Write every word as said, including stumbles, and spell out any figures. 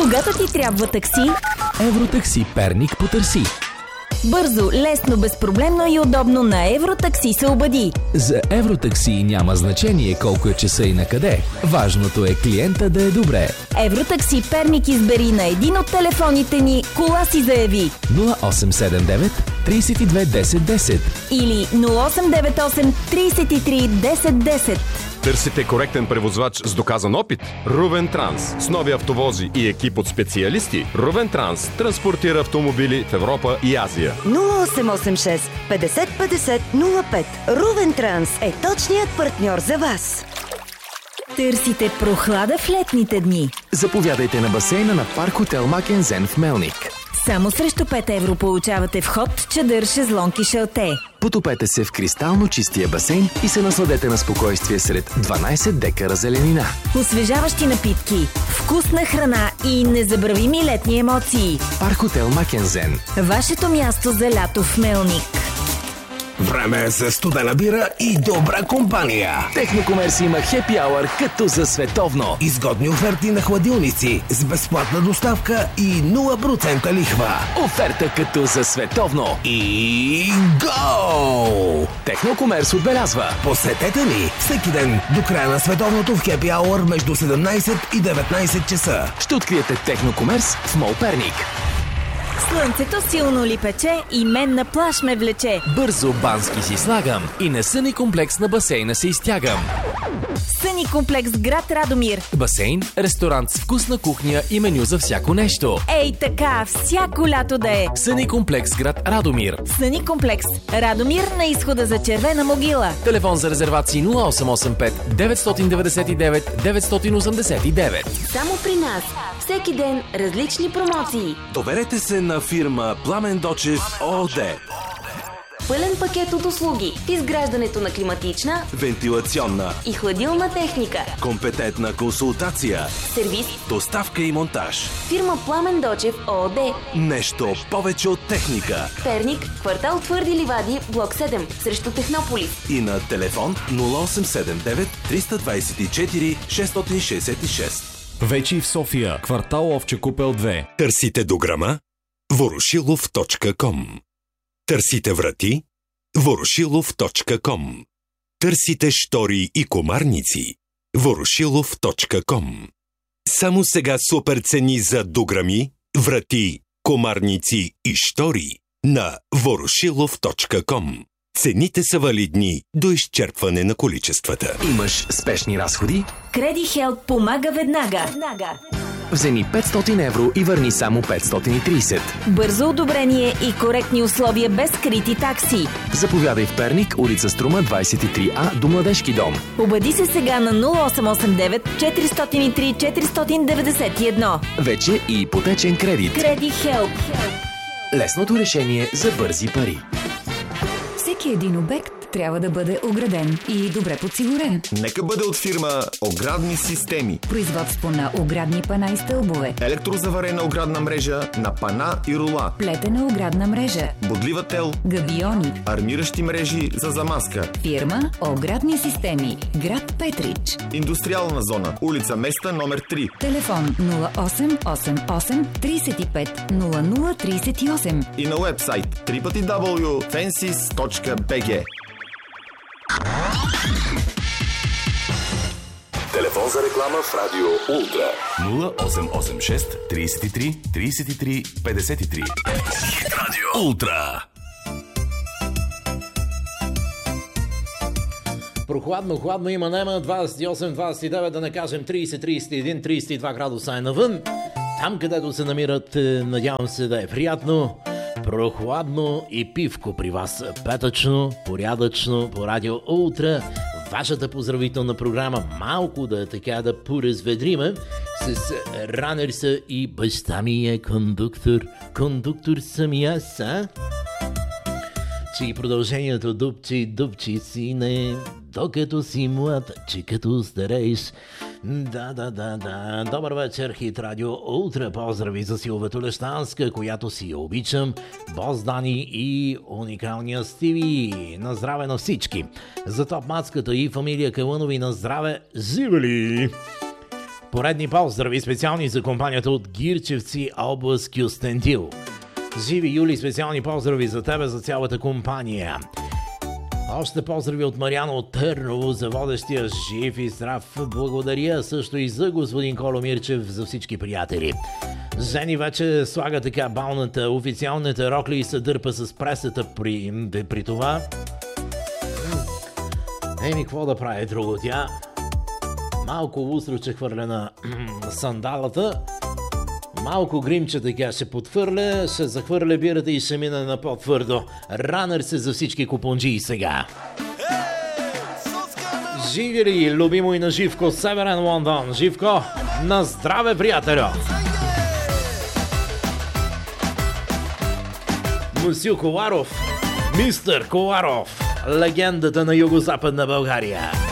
Когато ти трябва такси, Евротакси Перник потърси. бързо, лесно, безпроблемно и удобно на Евротакси се обади. За Евротакси няма значение колко е часа и на къде. Важното е клиента да е добре. Евротакси Перник избери на един от телефоните ни, кола си заяви. нула осем седем девет три две десет десет Или нула осем девет осем три три десет десет. Търсите коректен превозвач с доказан опит? Рувен Транс. С нови автовози и екип от специалисти, Рувен Транс транспортира автомобили в Европа и Азия. нула осем осем шест петдесет петдесет нула пет. Рувен Транс е точният партньор за вас. Търсите прохлада в летните дни. Заповядайте на басейна на Парк Хотел Макензен в Мелник. Само срещу пет евро получавате вход, чадър, шезлонг и шалте. Потопете се в кристално чистия басейн и се насладете на спокойствие сред дванайсет декара зеленина. Освежаващи напитки, вкусна храна и незабравими летни емоции. Парк Хотел Макензен. Вашето място за лято в Мелник. Време е за студена бира и добра компания. Технокомерс има хепи ауър като за световно. Изгодни оферти на хладилници с безплатна доставка и нула процента лихва. Оферта като за световно. И го! Технокомерс отбелязва: Посетете ни всеки ден до края на световното в хепи ауър между седемнайсет и деветнайсет часа. Ще откриете Технокомерс в Мол Перник. Слънцето силно ли пече и мен на плаж ме влече. Бързо бански си слагам и на съни комплекс на басейна се изтягам. Съни комплекс град Радомир. Басейн, ресторант с вкусна кухня и меню за всяко нещо. Ей така, всяко лято да е. Съни комплекс град Радомир. Съни комплекс Радомир на изхода за Червена могила. Телефон за резервации нула осем осем пет девет девет девет девет осем девет. Само при нас. Всеки ден различни промоции. Доверете се на фирма Пламен Дочев ООД. Пълен пакет от услуги в изграждането на климатична, Вентилационна и хладилна техника. компетентна консултация, Сервис. доставка и монтаж. Фирма Пламен Дочев ООД. Нещо повече от техника. Перник, квартал Твърди ливади, блок седем, срещу Технополис. И на телефон нула осем седем девет три две четири шест шест шест. Вече и в София, квартал Овча купел две. Търсите дограма? ворошилов точка ком. Търсите врати? ворошилов точка ком. Търсите штори и комарници? ворошилов точка ком. Само сега супер цени за дограми, врати, комарници и штори на ворошилов точка ком. Цените са валидни до изчерпване на количествата. Имаш спешни разходи? Креди Хелп помага веднага. Вземи петстотин евро и върни само петстотин и трийсет. Бързо одобрение и коректни условия без скрити такси. Заповядай в Перник, улица Струма двайсет и три А до Младежки дом. Обади се сега на нула осем осем девет четири нула три четири девет едно. Вече и ипотечен кредит. Креди Хелп. Лесното решение за бързи пари. Всеки един обект трябва да бъде ограден и добре подсигурен. Нека бъде от фирма Оградни системи. Производство на оградни пана и стълбове. Електрозаварена оградна мрежа на пана и рула. Плетена оградна мрежа. Бодлива тел. Габиони. Армиращи мрежи за замазка. Фирма Оградни системи. Град Петрич. Индустриална зона. Улица Места номер три. Телефон нула осем осем осем три пет нула нула три осем. И на уебсайт дабъл ю дабъл ю дабъл ю точка фенсис точка би джи. Телефон за реклама в Радио Ултра нула осем осем шест три три три три петдесет и три. Радио Ултра. Прохладно, хладно има нема, двайсет и осем двайсет и девет, да не кажем трийсет трийсет и един трийсет и два градуса е навън. Там, където се намират, надявам се да е приятно, прохладно и пивко при вас. Петъчно, порядъчно, по Радио Ултра. Вашата поздравителна програма малко да е така да поразведриме с ранерса и баща ми е кондуктор. Кондуктор съм и аз, а? Че и продължението дупчи, дупчи си не, докато си млад, че като старееш. Да, да, да, да. Добър вечер, Хит Радио Ултра. Поздрави за Силвета Лещанска, която си обичам. Бос Дани и уникалния Стиви. На здраве на всички. За топ мацката и фамилия Калънови на здраве. Живели! Поредни поздрави специални за компанията от Гирчевци, област Кюстендил. Живи Юли, специални поздрави за тебе, за цялата компания. Още поздрави от Мариана от Търново за водещия жив и здрав. Благодаря също и за господин Коло Мирчев, за всички приятели. Жени вече слага така балната, официалната рокли и се дърпа с пресата при, при това. Еми, какво да прави друго тя? Малко устроче хвърля на сандалата. Малко гримче така ще подхвърля, ще захвърля бирата и ще мине на по-твърдо. Ранър се за всички купонджии сега. Живи ли, любимо и на Живко, Северен Лондон. Живко, на здраве, приятелю! Мусю Коларов, мистер Коларов, легендата на югозападна България.